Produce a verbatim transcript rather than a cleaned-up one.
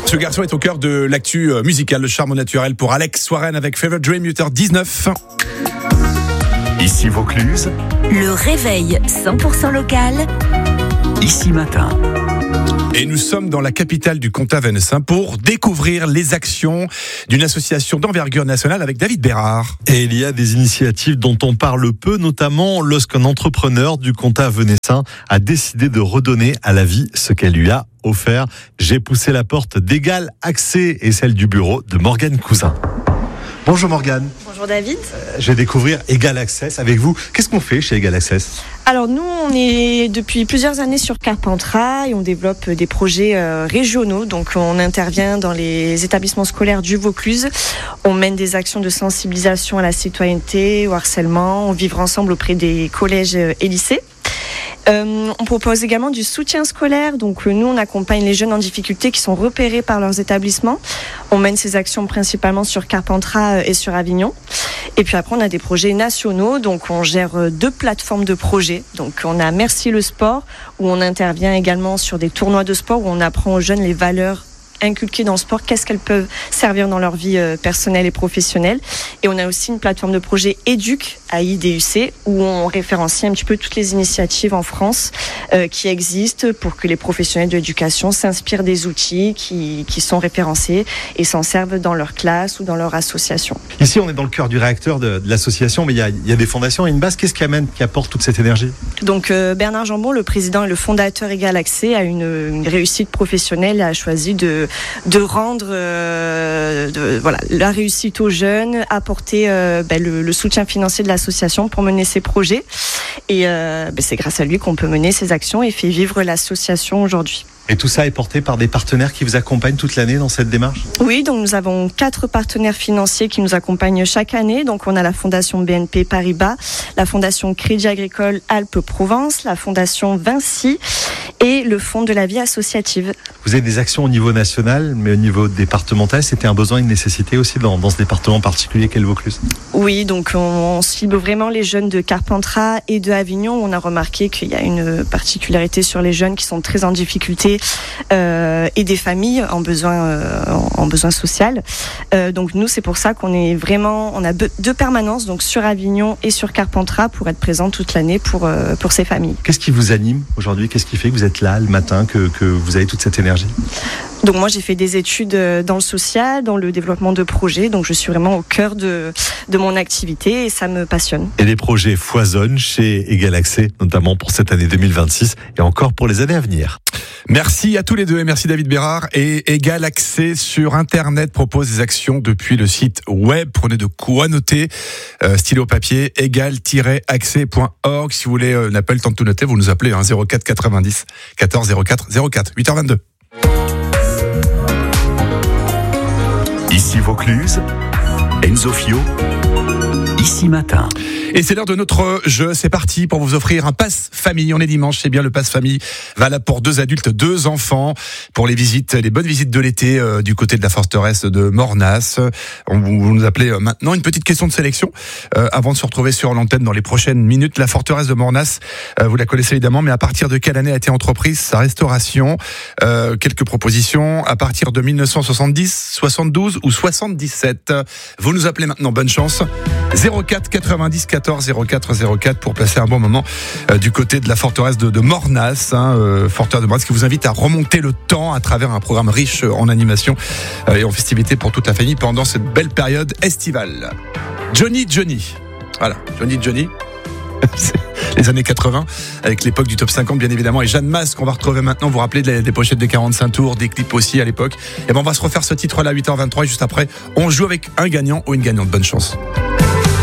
Ce garçon est au cœur de l'actu musicale, le charme naturel pour Alex Warren avec Favorite Dream, huit heures dix-neuf. Ici Vaucluse. Le réveil cent pour cent local. Ici Matin. Et nous sommes dans la capitale du Comtat Venessin pour découvrir les actions d'une association d'envergure nationale avec David Bérard. Et il y a des initiatives dont on parle peu, notamment lorsqu'un entrepreneur du Comtat Venessin a décidé de redonner à la vie ce qu'elle lui a offert. J'ai poussé la porte d'Égal Accès et celle du bureau de Morgane Cousin. Bonjour Morgane. Bonjour David. Euh, je vais découvrir Égal Access avec vous. Qu'est-ce qu'on fait chez Égal Access ? Alors nous, on est depuis plusieurs années sur Carpentras et on développe des projets euh, régionaux. Donc on intervient dans les établissements scolaires du Vaucluse. On mène des actions de sensibilisation à la citoyenneté, au harcèlement. On vivre ensemble auprès des collèges et lycées. Euh, on propose également du soutien scolaire. Donc nous, on accompagne les jeunes en difficulté qui sont repérés par leurs établissements. On mène ces actions principalement sur Carpentras et sur Avignon. Et puis après, on a des projets nationaux. Donc on gère deux plateformes de projets. Donc on a Merci le sport, où on intervient également sur des tournois de sport, où on apprend aux jeunes les valeurs inculquées dans le sport, qu'est-ce qu'elles peuvent servir dans leur vie euh, personnelle et professionnelle. Et on a aussi une plateforme de projet Éduc à I D U C où on référencie un petit peu toutes les initiatives en France euh, qui existent pour que les professionnels de l'éducation s'inspirent des outils qui, qui sont référencés et s'en servent dans leur classe ou dans leur association. Ici, on est dans le cœur du réacteur de, de l'association, mais il y, a, il y a des fondations et une base. Qu'est-ce qui amène, qui apporte toute cette énergie ? Donc euh, Bernard Jambon, le président et le fondateur Égal Accès, a une, une réussite professionnelle et a choisi de de rendre euh, de, voilà, la réussite aux jeunes, apporter euh, ben, le, le soutien financier de l'association pour mener ses projets. Et euh, ben, c'est grâce à lui qu'on peut mener ces actions et fait vivre l'association aujourd'hui. Et tout ça est porté par des partenaires qui vous accompagnent toute l'année dans cette démarche ? Oui, donc nous avons quatre partenaires financiers qui nous accompagnent chaque année. Donc on a la Fondation B N P Paribas, la Fondation Crédit Agricole Alpes-Provence, la Fondation Vinci et le Fonds de la vie associative. Vous avez des actions au niveau national, mais au niveau départemental, c'était un besoin, une nécessité aussi dans, dans ce département particulier qu'est le Vaucluse ? Oui, donc on, on cible vraiment les jeunes de Carpentras et de Avignon. On a remarqué qu'il y a une particularité sur les jeunes qui sont très en difficulté euh, et des familles en besoin, euh, en, en besoin social. Euh, donc nous, c'est pour ça qu'on est vraiment, on a deux permanences, donc sur Avignon et sur Carpentras, pour être présents toute l'année pour euh, pour ces familles. Qu'est-ce qui vous anime aujourd'hui ? Qu'est-ce qui fait que vous êtes là le matin, que que vous avez toute cette énergie ? Donc moi, j'ai fait des études dans le social, dans le développement de projets. Donc je suis vraiment au cœur de, de mon activité et ça me passionne. Et les projets foisonnent chez Égal Accès, notamment pour cette année deux mille vingt-six et encore pour les années à venir. Merci à tous les deux et merci David Bérard. Et Égal Accès sur Internet propose des actions depuis le site web. Prenez de quoi noter, euh, stylo papier, égal tiret accès point org. Si vous voulez euh, un appel, tant de tout noter, vous nous appelez hein, zéro quatre quatre-vingt-dix quatorze zéro quatre zéro quatre, huit heures vingt-deux. Ici Vaucluse, Enzo Fio, Ici Matin. Et c'est l'heure de notre jeu, c'est parti pour vous offrir un pass famille. On est dimanche, c'est bien le pass famille, valable pour deux adultes, deux enfants, pour les visites, les bonnes visites de l'été euh, du côté de la forteresse de Mornas. On vous, vous nous appelez euh, maintenant. Une petite question de sélection euh, avant de se retrouver sur l'antenne dans les prochaines minutes. La forteresse de Mornas, euh, vous la connaissez évidemment, mais à partir de quelle année a été entreprise sa restauration ? euh, Quelques propositions, à partir de mille neuf cent soixante-dix, soixante-douze ou soixante-dix-sept. Vous nous appelez maintenant, bonne chance. zéro quatre quatre-vingt-dix quatorze zéro quatre zéro quatre pour passer un bon moment euh, du côté de la forteresse de, de Mornas, hein, euh, forteresse de Mornas qui vous invite à remonter le temps à travers un programme riche en animation euh, et en festivités pour toute la famille pendant cette belle période estivale. Johnny Johnny, voilà, Johnny Johnny. C'est les années quatre-vingts, avec l'époque du top cinquante bien évidemment, et Jeanne Masse qu'on va retrouver maintenant. Vous vous rappelez des, des pochettes des quarante-cinq tours, des clips aussi à l'époque. Et ben on va se refaire ce titre là à huit heures vingt-trois et juste après on joue avec un gagnant ou une gagnante. Bonne chance.